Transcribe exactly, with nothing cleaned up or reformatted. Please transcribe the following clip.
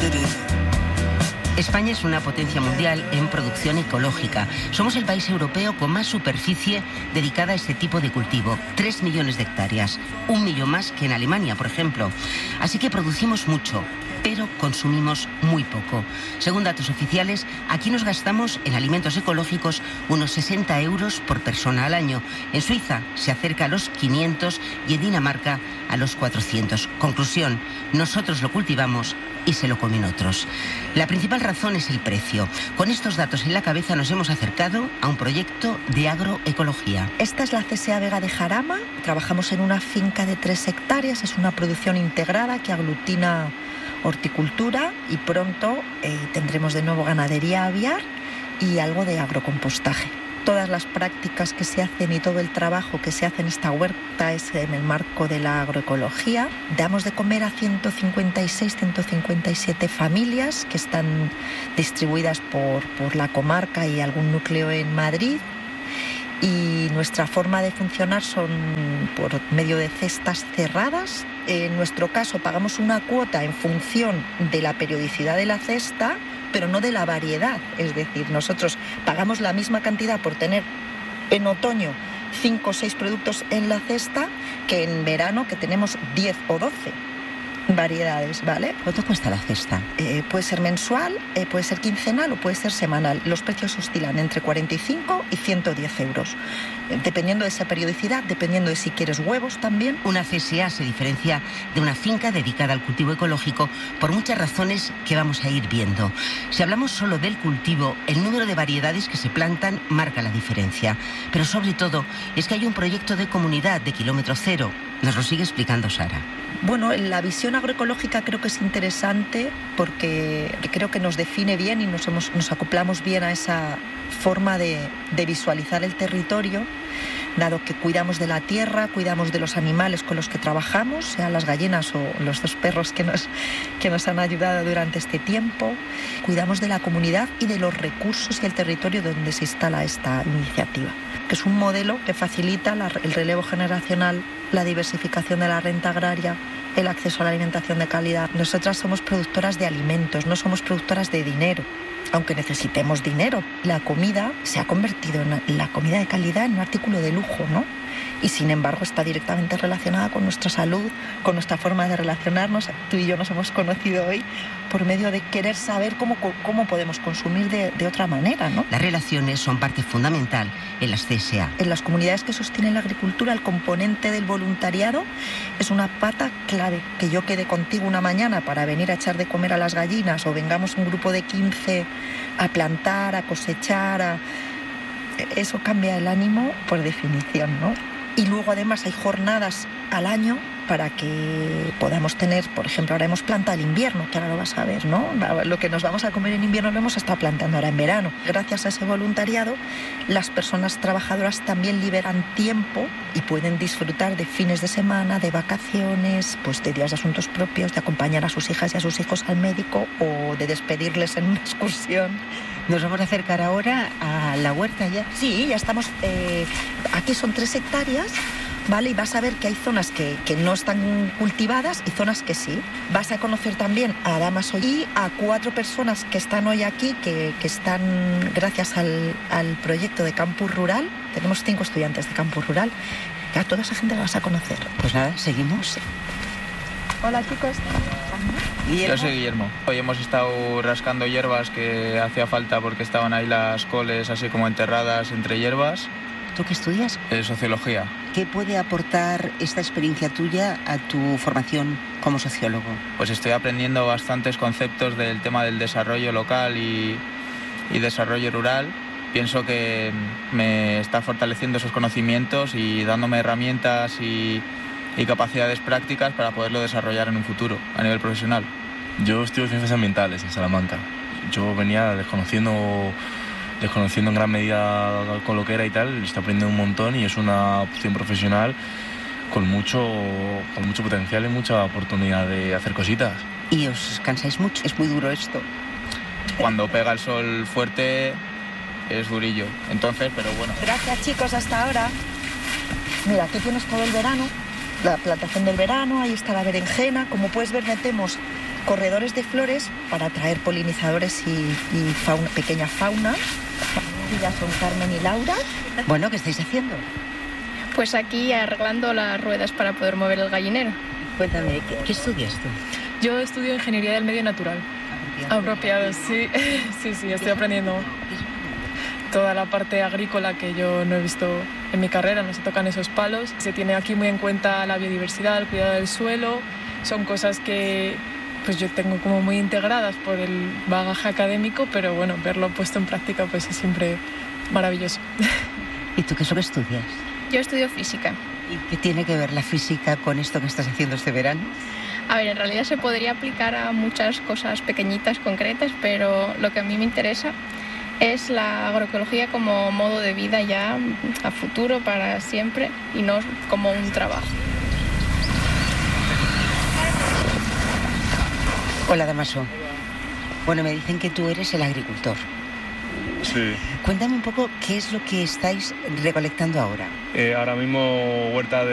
España es una potencia mundial en producción ecológica. Somos el país europeo con más superficie dedicada a este tipo de cultivo. Tres millones de hectáreas. Un millón más que en Alemania, por ejemplo. Así que producimos mucho, pero consumimos muy poco. Según datos oficiales, aquí nos gastamos en alimentos ecológicos unos sesenta euros por persona al año. En Suiza se acerca a los quinientos y en Dinamarca a los cuatrocientos. Conclusión, nosotros lo cultivamos y se lo comen otros. La principal razón es el precio. Con estos datos en la cabeza nos hemos acercado a un proyecto de agroecología. Esta es la C S A Vega de Jarama. Trabajamos en una finca de tres hectáreas. Es una producción integrada que aglutina horticultura y pronto eh, tendremos de nuevo ganadería aviar y algo de agrocompostaje. Todas las prácticas que se hacen y todo el trabajo que se hace en esta huerta es en el marco de la agroecología. Damos de comer a ciento cincuenta y seis, ciento cincuenta y siete familias que están distribuidas por, por la comarca y algún núcleo en Madrid. Y nuestra forma de funcionar son por medio de cestas cerradas. En nuestro caso pagamos una cuota en función de la periodicidad de la cesta, pero no de la variedad. Es decir, nosotros pagamos la misma cantidad por tener en otoño cinco o seis productos en la cesta que en verano, que tenemos diez o doce variedades, ¿vale? ¿Cuánto cuesta la cesta? Eh, puede ser mensual, eh, puede ser quincenal o puede ser semanal. Los precios oscilan entre cuarenta y cinco y ciento diez euros, eh, dependiendo de esa periodicidad, dependiendo de si quieres huevos también. Una C S A se diferencia de una finca dedicada al cultivo ecológico por muchas razones que vamos a ir viendo. Si hablamos solo del cultivo, el número de variedades que se plantan marca la diferencia. Pero sobre todo es que hay un proyecto de comunidad de kilómetro cero. Nos lo sigue explicando Sara. Bueno, la visión agroecológica creo que es interesante porque creo que nos define bien y nos, hemos, nos acoplamos bien a esa forma de, de visualizar el territorio, dado que cuidamos de la tierra, cuidamos de los animales con los que trabajamos, sean las gallinas o los dos perros que nos, que nos han ayudado durante este tiempo, cuidamos de la comunidad y de los recursos y el territorio donde se instala esta iniciativa, que es un modelo que facilita la, el relevo generacional, la diversificación de la renta agraria, el acceso a la alimentación de calidad. Nosotras somos productoras de alimentos, no somos productoras de dinero, aunque necesitemos dinero. La comida se ha convertido en la comida de calidad en un artículo de lujo, ¿no? Y sin embargo está directamente relacionada con nuestra salud, con nuestra forma de relacionarnos. Tú y yo nos hemos conocido hoy por medio de querer saber cómo, cómo podemos consumir de, de otra manera, ¿no? Las relaciones son parte fundamental en las C S A. En las comunidades que sostienen la agricultura, el componente del voluntariado es una pata clave. Que yo quede contigo una mañana para venir a echar de comer a las gallinas o vengamos un grupo de quince a plantar, a cosechar, a... eso cambia el ánimo por definición, ¿no? Y luego además hay jornadas al año para que podamos tener, por ejemplo, ahora hemos plantado el invierno, que ahora lo vas a ver, ¿no? Lo que nos vamos a comer en invierno lo hemos estado plantando ahora en verano. Gracias a ese voluntariado, las personas trabajadoras también liberan tiempo y pueden disfrutar de fines de semana, de vacaciones, pues de días de asuntos propios, de acompañar a sus hijas y a sus hijos al médico o de despedirles en una excursión. Nos vamos a acercar ahora a la huerta ya. Sí, ya estamos... Eh, aquí son tres hectáreas, ¿vale? Y vas a ver que hay zonas que, que no están cultivadas y zonas que sí. Vas a conocer también a damas hoy y a cuatro personas que están hoy aquí, que, que están gracias al, al proyecto de Campus Rural. Tenemos cinco estudiantes de Campus Rural. Que a toda esa gente la vas a conocer. Pues nada, seguimos. Sí. Hola, chicos. Guillermo. Yo soy Guillermo. Hoy hemos estado rascando hierbas que hacía falta porque estaban ahí las coles así como enterradas entre hierbas. ¿Tú qué estudias? Eh, sociología. ¿Qué puede aportar esta experiencia tuya a tu formación como sociólogo? Pues estoy aprendiendo bastantes conceptos del tema del desarrollo local y, y desarrollo rural. Pienso que me está fortaleciendo esos conocimientos y dándome herramientas y, y capacidades prácticas para poderlo desarrollar en un futuro a nivel profesional. Yo estudio Ciencias Ambientales en Salamanca. Yo venía desconociendo... desconociendo en gran medida con lo que era y tal, estoy aprendiendo un montón y es una opción profesional con mucho, con mucho potencial y mucha oportunidad de hacer cositas. ¿Y os cansáis mucho? ¿Es muy duro esto? Cuando pega el sol fuerte es durillo, entonces, pero bueno. Gracias, chicos, hasta ahora. Mira, aquí tienes todo el verano, la plantación del verano, ahí está la berenjena. Como puedes ver, metemos corredores de flores para atraer polinizadores y, y fauna, pequeña fauna. Ya son Carmen y Laura. Bueno, ¿qué estáis haciendo? Pues aquí arreglando las ruedas para poder mover el gallinero. Cuéntame, ¿qué, qué estudias tú? Yo estudio Ingeniería del Medio Natural. Apropiado, sí. Sí, sí, estoy aprendiendo toda la parte agrícola que yo no he visto en mi carrera, no se tocan esos palos. Se tiene aquí muy en cuenta la biodiversidad, el cuidado del suelo. Son cosas que pues yo tengo como muy integradas por el bagaje académico, pero bueno, verlo puesto en práctica pues es siempre maravilloso. ¿Y tú qué es lo que estudias? Yo estudio física. ¿Y qué tiene que ver la física con esto que estás haciendo este verano? A ver, en realidad se podría aplicar a muchas cosas pequeñitas, concretas, pero lo que a mí me interesa es la agroecología como modo de vida ya a futuro, para siempre, y no como un trabajo. Hola, Damaso. Bueno, me dicen que tú eres el agricultor. Sí. Cuéntame un poco qué es lo que estáis recolectando ahora. Eh, ahora mismo huerta de